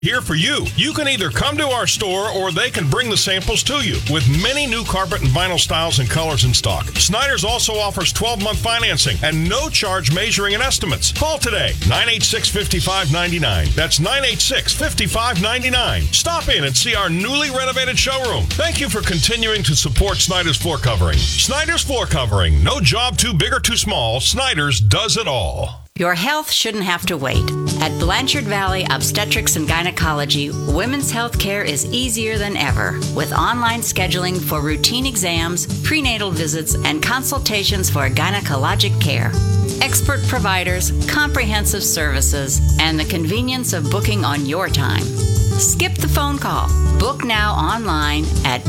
Here for you. You can either come to our store or they can bring the samples to you with many new carpet and vinyl styles and colors in stock. Snyder's also offers 12-month financing and no charge measuring and estimates. Call today, 986-5599. That's 986-5599. Stop in and see our newly renovated showroom. Thank you for continuing to support Snyder's Floor Covering. Snyder's Floor Covering. No job too big or too small. Snyder's does it all. Your health shouldn't have to wait. At Blanchard Valley Obstetrics and Gynecology, women's health care is easier than ever with online scheduling for routine exams, prenatal visits, and consultations for gynecologic care. Expert providers, comprehensive services, and the convenience of booking on your time. Skip the phone call. Book now online at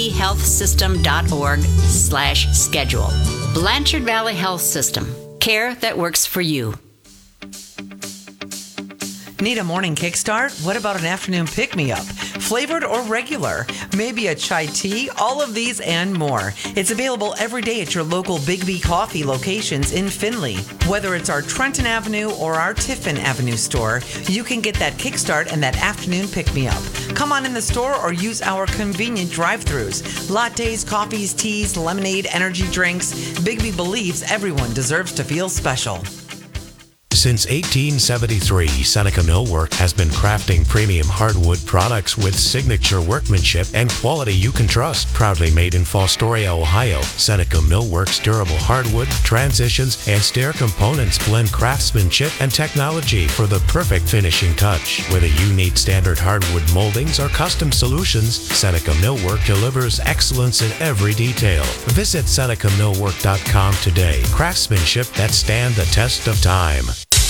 bvhealthsystem.org/schedule. Blanchard Valley Health System. Care that works for you. Need a morning kickstart? What about an afternoon pick-me-up? Flavored or regular? Maybe a chai tea? All of these and more. It's available every day at your local Big B Coffee locations in Findlay. Whether it's our Trenton Avenue or our Tiffin Avenue store, you can get that kickstart and that afternoon pick-me-up. Come on in the store or use our convenient drive-thrus. Lattes, coffees, teas, lemonade, energy drinks. Big B believes everyone deserves to feel special. Since 1873, Seneca Millwork has been crafting premium hardwood products with signature workmanship and quality you can trust. Proudly made in Fostoria, Ohio, Seneca Millwork's durable hardwood, transitions, and stair components blend craftsmanship and technology for the perfect finishing touch. Whether you need standard hardwood moldings or custom solutions, Seneca Millwork delivers excellence in every detail. Visit SenecaMillwork.com today. Craftsmanship that stand the test of time.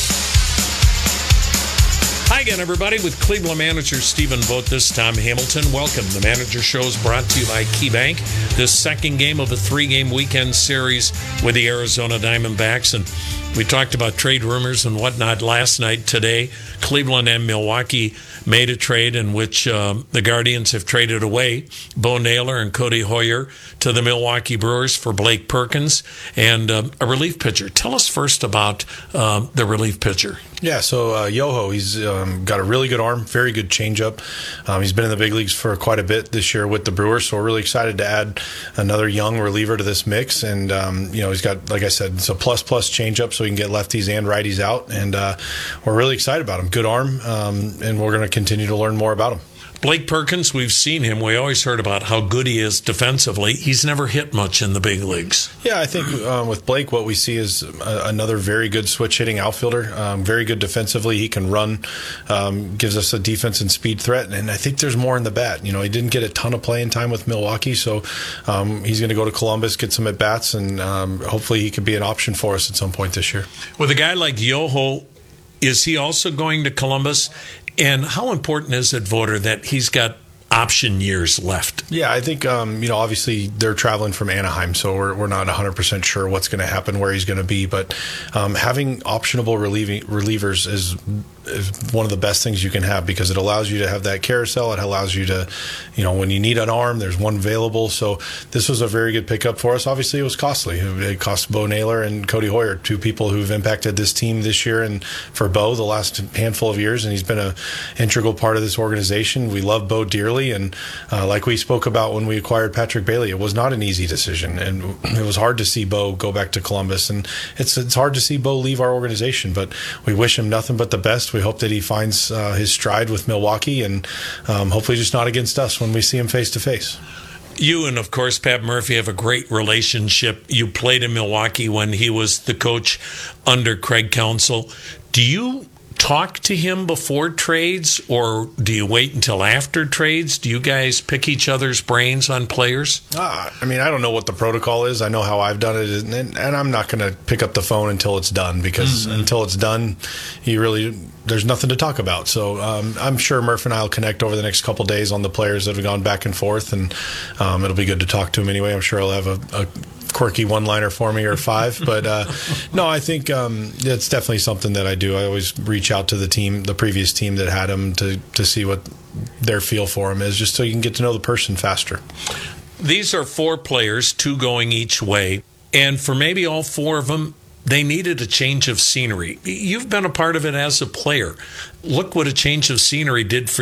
Hi again, everybody, with Cleveland manager Stephen Vogt. This time, Hamilton. Welcome. The Manager Show is brought to you by KeyBank. This second game of a 3-game weekend series with the Arizona Diamondbacks. And we talked about trade rumors and whatnot last night. Today, Cleveland and Milwaukee made a trade in which the Guardians have traded away Bo Naylor and Cody Hoyer to the Milwaukee Brewers for Blake Perkins and a relief pitcher. Tell us first about the relief pitcher. Yeah, so Yoho, he's got a really good arm, very good changeup. He's been in the big leagues for quite a bit this year with the Brewers, so we're really excited to add another young reliever to this mix. And, he's got, like I said, it's a plus changeup, so he can get lefties and righties out. And we're really excited about him. Good arm, and we're going to continue to learn more about him. Blake Perkins, we've seen him. We always heard about how good he is defensively. He's never hit much in the big leagues. Yeah, I think with Blake, what we see is another very good switch-hitting outfielder, very good defensively. He can run, gives us a defense and speed threat, and I think there's more in the bat. He didn't get a ton of playing time with Milwaukee, so he's going to go to Columbus, get some at-bats, and hopefully he could be an option for us at some point this year. With a guy like Yoho, is he also going to Columbus? And how important is it, Voter, that he's got option years left? Yeah, I think, obviously they're traveling from Anaheim, so we're not 100% sure what's going to happen, where he's going to be. But having optionable relievers is one of the best things you can have, because it allows you to have that carousel. It allows you to, when you need an arm, there's one available. So this was a very good pickup for us. Obviously, it was costly. It cost Bo Naylor and Cody Hoyer, two people who've impacted this team this year, and for Bo, the last handful of years, and he's been an integral part of this organization. We love Bo dearly, and like we spoke about when we acquired Patrick Bailey, it was not an easy decision, and it was hard to see Bo go back to Columbus, and it's hard to see Bo leave our organization, but we wish him nothing but the best. We hope that he finds his stride with Milwaukee, and hopefully just not against us when we see him face to face. You and, of course, Pat Murphy have a great relationship. You played in Milwaukee when he was the coach under Craig Counsell. Do you talk to him before trades, or do you wait until after trades? Do you guys pick each other's brains on players? I don't know what the protocol is. I know how I've done it, and I'm not going to pick up the phone until it's done, because until it's done, there's nothing to talk about. So I'm sure Murph and I will connect over the next couple days on the players that have gone back and forth, and it'll be good to talk to him anyway. I'm sure he'll have a quirky one-liner for me or five, but no, I think it's definitely something that I do. I always reach out to the previous team that had him, to see what their feel for him is, just so you can get to know the person faster. These are 4 players, 2 going each way, and for maybe all 4 of them, They needed a change of scenery. You've been a part of it as a player. Look what a change of scenery did for